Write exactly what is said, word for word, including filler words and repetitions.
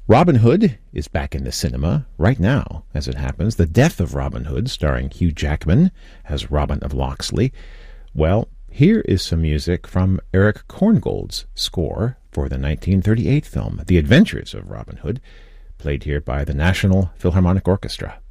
Robin Hood is back in the cinema right now, as it happens. The Death of Robin Hood, starring Hugh Jackman as Robin of Locksley. Well, here is some music from Erich Korngold's score for the nineteen thirty-eight film, The Adventures of Robin Hood, played here by the National Philharmonic Orchestra.